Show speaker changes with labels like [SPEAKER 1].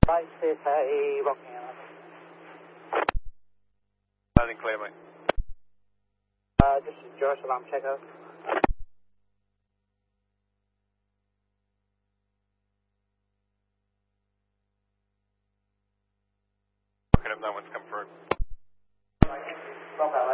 [SPEAKER 1] ICSA Rockingham.
[SPEAKER 2] Landing clear, mate.
[SPEAKER 1] This is Josh, alarm checker.
[SPEAKER 2] Rockingham, that one's come through.